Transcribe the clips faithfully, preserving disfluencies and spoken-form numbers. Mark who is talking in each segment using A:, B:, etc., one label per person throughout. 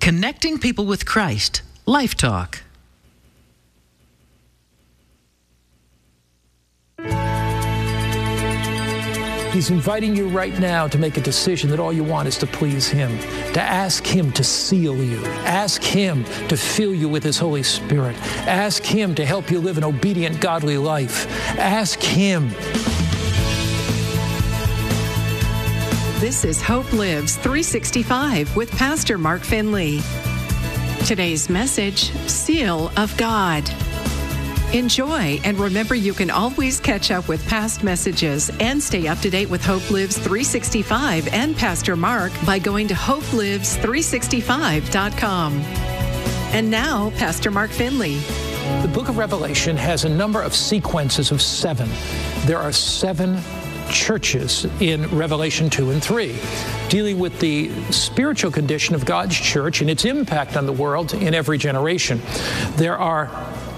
A: Connecting people with Christ. Life Talk.
B: He's inviting you right now to make a decision that all you want is to please Him, to ask Him to seal you, ask Him to fill you with His Holy Spirit, ask Him to help you live an obedient, godly life. Ask Him.
C: This is Hope Lives three sixty-five with Pastor Mark Finley. Today's message, Seal of God. Enjoy, and remember you can always catch up with past messages and stay up to date with Hope Lives three sixty-five and Pastor Mark by going to hope lives three sixty-five dot com. And now, Pastor Mark Finley.
B: The book of Revelation has a number of sequences of seven. There are seven churches in Revelation two and three, dealing with the spiritual condition of God's church and its impact on the world in every generation. There are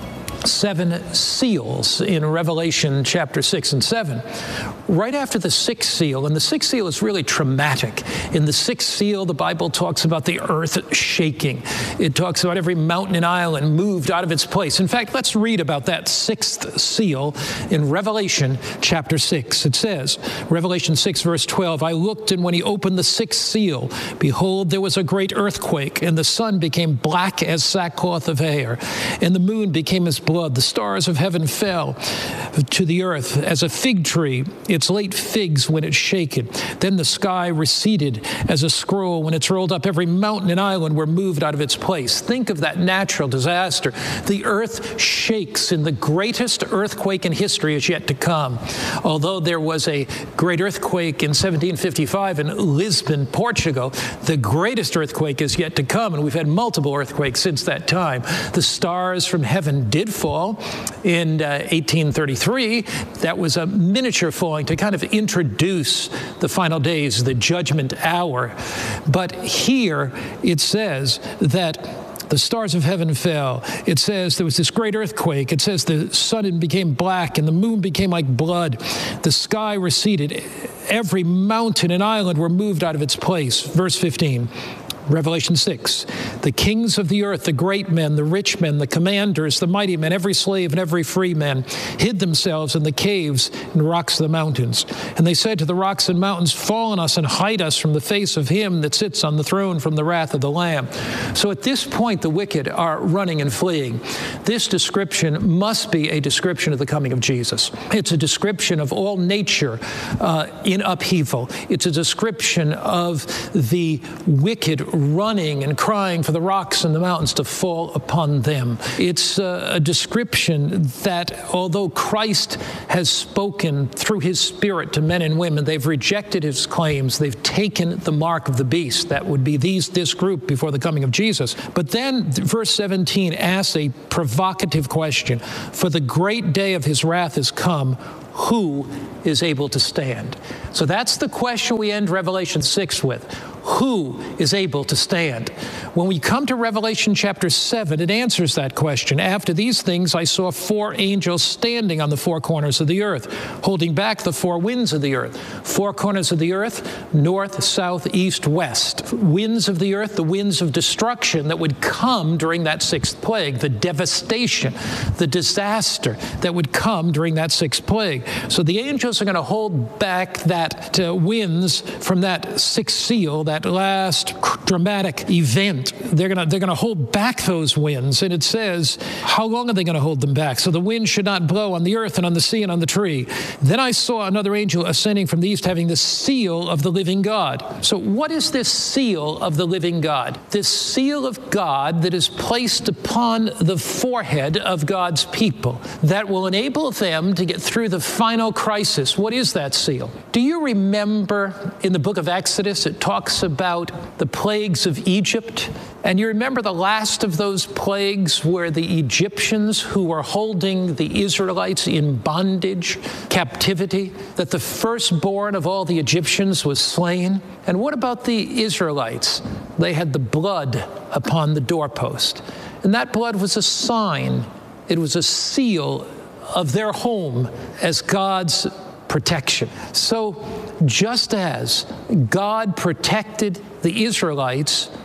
B: seven seals in Revelation chapter six and seven. Right after the sixth seal, and the sixth seal is really traumatic. In the sixth seal, the Bible talks about the earth shaking. It talks about every mountain and island moved out of its place. In fact, let's read about that sixth seal in Revelation chapter six. It says, Revelation six verse twelve, I looked, and when he opened the sixth seal, behold, there was a great earthquake, and the sun became black as sackcloth of hair, and the moon became as blood. The stars of heaven fell to the earth as a fig tree, its late figs when it's shaken. Then the sky receded as a scroll when it's rolled up. Every mountain and island were moved out of its place. Think of that natural disaster. The earth shakes, and the greatest earthquake in history is yet to come. Although there was a great earthquake in seventeen fifty-five in Lisbon, Portugal, the greatest earthquake is yet to come, and we've had multiple earthquakes since that time. The stars from heaven did fall in uh, eighteen thirty-three. That was a miniature falling to kind of introduce the final days, the judgment hour. But here it says that the stars of heaven fell. It says there was this great earthquake. It says the sun became black and the moon became like blood. The sky receded. Every mountain and island were moved out of its place. Verse fifteen. Revelation six, the kings of the earth, the great men, the rich men, the commanders, the mighty men, every slave and every free man, hid themselves in the caves and rocks of the mountains. And they said to the rocks and mountains, fall on us and hide us from the face of him that sits on the throne, from the wrath of the Lamb. So at this point, the wicked are running and fleeing. This description must be a description of the coming of Jesus. It's a description of all nature uh, in upheaval. It's a description of the wicked running and crying for the rocks and the mountains to fall upon them. It's a, a description that although Christ has spoken through his Spirit to men and women, they've rejected his claims. They've taken the mark of the beast. That would be these this group before the coming of Jesus. But then verse seventeen asks a provocative question. For the great day of his wrath has come. Who is able to stand? So that's the question we end Revelation six with. Who is able to stand? When we come to Revelation chapter seven, it answers that question. After these things, I saw four angels standing on the four corners of the earth, holding back the four winds of the earth. Four corners of the earth, north, south, east, west. Winds of the earth, the winds of destruction that would come during that sixth plague, the devastation, the disaster that would come during that sixth plague. So the angels are going to hold back that uh, winds from that sixth seal, that last dramatic event. They're going to they're going to hold back those winds. And it says, how long are they going to hold them back? So the wind should not blow on the earth and on the sea and on the tree. Then I saw another angel ascending from the east, having the seal of the living God. So what is this seal of the living God? This seal of God that is placed upon the forehead of God's people that will enable them to get through the final crisis. What is that seal? Do you remember in the book of Exodus, it talks about the plagues of Egypt? And you remember the last of those plagues were the Egyptians who were holding the Israelites in bondage, captivity, that the firstborn of all the Egyptians was slain. And what about the Israelites? They had the blood upon the doorpost. And that blood was a sign. It was a seal of their home as God's protection. So just as God protected the Israelites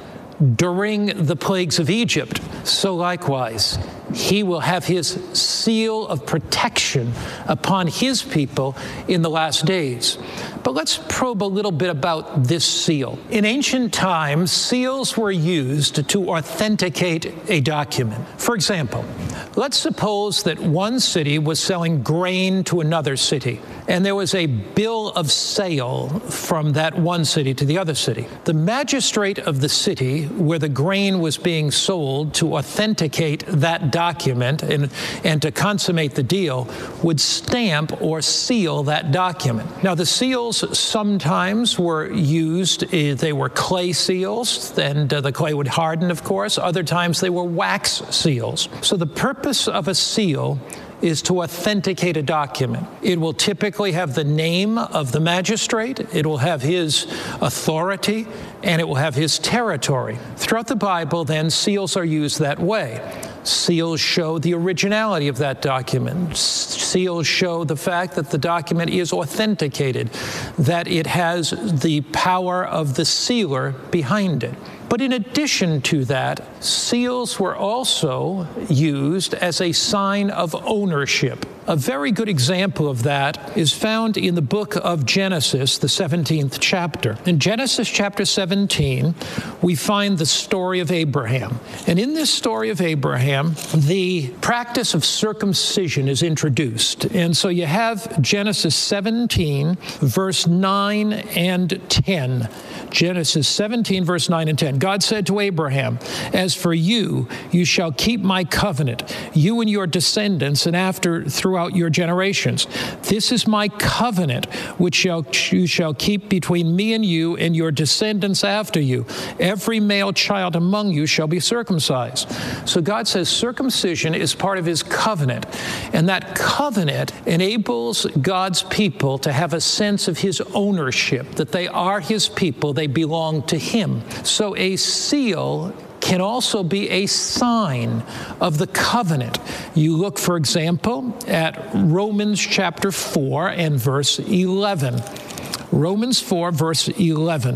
B: during the plagues of Egypt, so likewise, he will have his seal of protection upon his people in the last days. But let's probe a little bit about this seal. In ancient times, seals were used to authenticate a document. For example, let's suppose that one city was selling grain to another city, and there was a bill of sale from that one city to the other city. The magistrate of the city where the grain was being sold, to authenticate that document and, and to consummate the deal, would stamp or seal that document. Now, the seals sometimes were used, uh, they were clay seals, and uh, the clay would harden, of course. Other times they were wax seals. So the purpose of a seal is to authenticate a document. It will typically have the name of the magistrate, it will have his authority, and it will have his territory. Throughout the Bible, then, seals are used that way. Seals show the originality of that document. Seals show the fact that the document is authenticated, that it has the power of the sealer behind it. But in addition to that, seals were also used as a sign of ownership. A very good example of that is found in the book of Genesis, the seventeenth chapter. In Genesis chapter seventeen, we find the story of Abraham. And in this story of Abraham, the practice of circumcision is introduced. And so you have Genesis seventeen, verse nine and ten. Genesis seventeen, verse nine and ten. God said to Abraham, "As for you, you shall keep my covenant, you and your descendants, and after throughout your generations. This is my covenant, which shall, you shall keep between me and you and your descendants after you. Every male child among you shall be circumcised." So God says circumcision is part of his covenant, and that covenant enables God's people to have a sense of his ownership, that they are his people, they belong to him. So a seal can also be a sign of the covenant. You look, for example, at Romans chapter four and verse eleven. Romans four, verse eleven.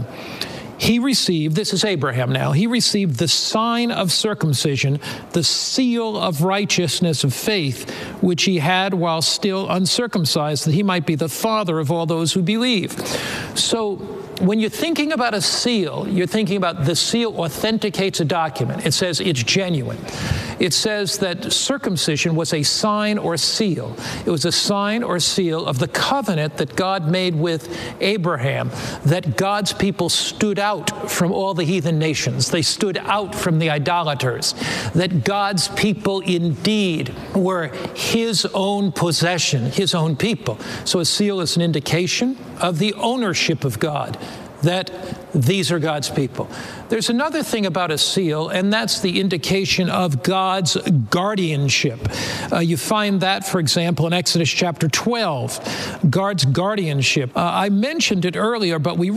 B: He received, this is Abraham now, he received the sign of circumcision, the seal of righteousness of faith, which he had while still uncircumcised, that he might be the father of all those who believe. So when you're thinking about a seal, you're thinking about the seal authenticates a document. It says it's genuine. It says that circumcision was a sign or seal. It was a sign or seal of the covenant that God made with Abraham, that God's people stood out from all the heathen nations. They stood out from the idolaters, that God's people indeed were his own possession, his own people. So a seal is an indication of the ownership of God, that these are God's people. There's another thing about a seal, and that's the indication of God's guardianship. Uh, you find that, for example, in Exodus chapter twelve, God's guardianship. Uh, I mentioned it earlier, but we